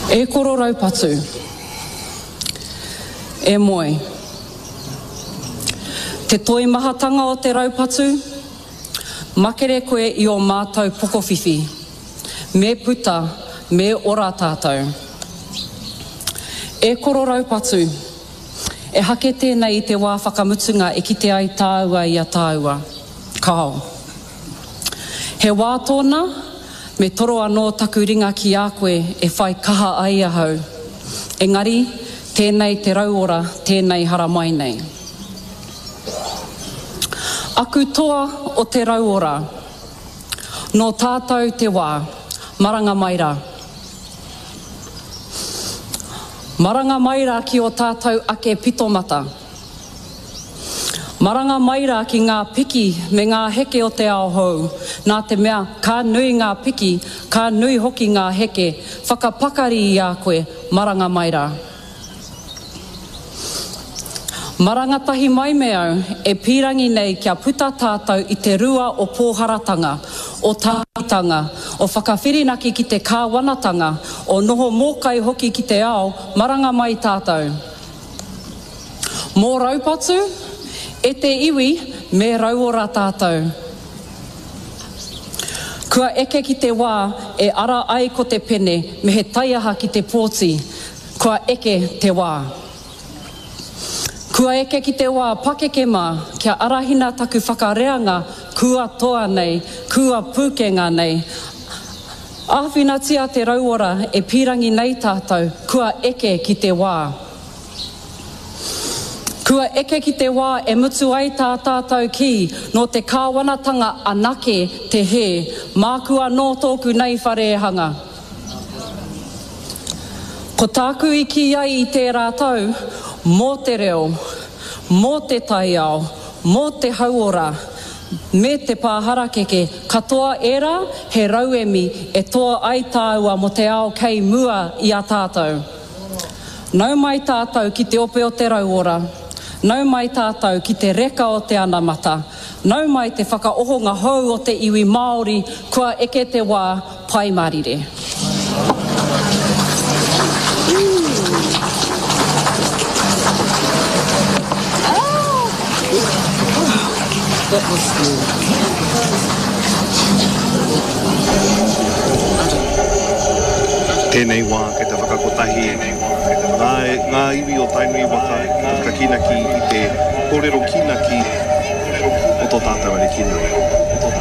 E koro raupatu. E moe. Te toi mahatanga o te raupatu, makere koe i o mātou pokowhiwhi. Me puta, me ora tātou. E koro raupatu. E hake tēnei i te wā whakamutunga e kite ai tāua i a tāua. Kao. He wā tōna, me toro anō taku ringa ki a koe e whai kaha ai ahau. Engari, tēnei te rauora, tēnei hara mai nei. Aku toa o te rauora. No tātou te wā, maranga maira. Maranga maira ki o tātou ake pitomata. Maranga maira ki ngā piki me ngā heke o te ao hou. Nā te mea, ka nui ngā piki, ka nui hoki ngā heke. Whakapakari i a koe, maranga maira. Maranga tahi mai meau e pirangi nei kia puta tātou i te rua o pōharatanga, o tātanga, o whakawhirinaki ki te kāwanatanga, o noho mōkai hoki ki te ao, maranga mai tātou. Mō raupatu, e te iwi me rauora tātou. Kua eke ki te wā e ara ai ko te pene me he taiaha ki te pōti, kua eke te wā. Kua eke ki te wā pakeke mā, kia arahina taku whakareanga, kua toa nei, kua pūkenga nei. Āwhina tia te rauora e pirangi nei tātou, kua eke ki te wā. Kua eke ki te wā e mutu ai tā tātou ki, no te kāwanatanga anake te he, mākua no tōku nei wharehanga. Ko tāku i ki ai i te rātau, mō te reo, mō te taiao, mō te hauora, me te pāhara keke, katoa era he rauemi e toa ai tāua mo te ao kei mua i a tātou. Nau mai tātou ki te ope o te rauora, nau mai tātou ki te reka o te anamata, nau mai te whakaohonga hou o te iwi Māori, kua eke te wā pai marire. That was good. Tēnei wā ke te whakakotahi. Ngā iwi o tainui waka, ka kinaki i te kōrero kinaki o tō tātou are kinaki.